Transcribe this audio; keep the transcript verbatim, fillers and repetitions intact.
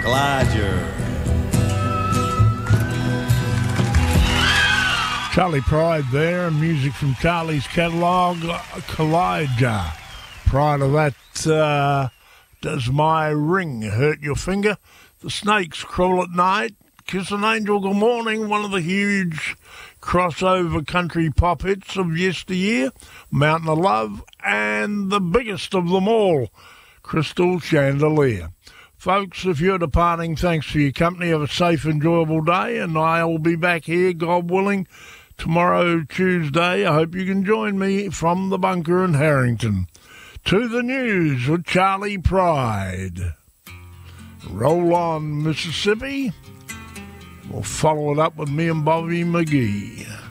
Glider. Charlie Pride there, music from Charlie's catalogue, Collider. Prior to that, uh, Does My Ring Hurt Your Finger? The Snakes Crawl at Night, Kiss an Angel Good Morning, one of the huge crossover country pop hits of yesteryear, Mountain of Love, and the biggest of them all, Crystal Chandelier. Folks, if you're departing, thanks for your company. Have a safe, enjoyable day, and I will be back here, God willing, tomorrow, Tuesday. I hope you can join me from the bunker in Harrington. To the news with Charlie Pride. Roll on, Mississippi. We'll follow it up with me and Bobby McGee.